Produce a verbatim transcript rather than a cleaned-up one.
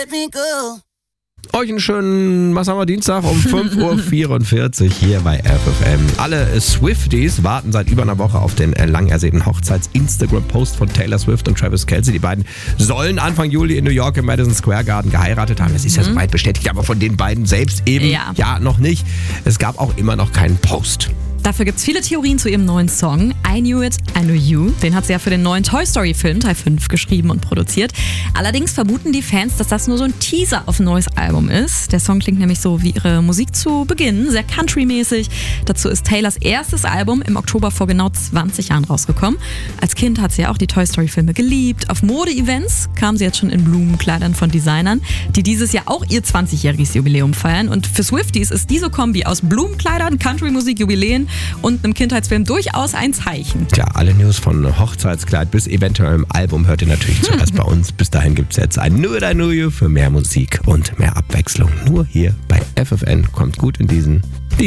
let me go. Euch einen schönen, was haben wir, Dienstag um fünf Uhr vierundvierzig hier bei F F M. Alle Swifties warten seit über einer Woche auf den lang ersehnten Hochzeits-Instagram-Post von Taylor Swift und Travis Kelce. Die beiden sollen Anfang Juli in New York im Madison Square Garden geheiratet haben. Das ist ja soweit bestätigt, aber von den beiden selbst eben Ja. ja noch nicht. Es gab auch immer noch keinen Post. Dafür gibt es viele Theorien zu ihrem neuen Song I Knew It, I Knew You. Den hat sie ja für den neuen Toy Story Film Teil fünf geschrieben und produziert. Allerdings vermuten die Fans, dass das nur so ein Teaser auf ein neues Album ist. Der Song klingt nämlich so wie ihre Musik zu Beginn, sehr country-mäßig. Dazu ist Taylors erstes Album im Oktober vor genau zwanzig Jahren rausgekommen. Als Kind hat sie ja auch die Toy Story Filme geliebt. Auf Mode-Events kam sie jetzt schon in Blumenkleidern von Designern, die dieses Jahr auch ihr zwanzigjähriges Jubiläum feiern. Und für Swifties ist diese Kombi aus Blumenkleidern, Country-Musik, Jubiläen und einem Kindheitsfilm durchaus ein Zeichen. Tja, alle News von Hochzeitskleid bis eventuellem Album hört ihr natürlich zuerst bei uns. Bis dahin gibt es jetzt ein Knew It, I Knew You für mehr Musik und mehr Abwechslung. Nur hier bei F F N. Kommt gut in diesen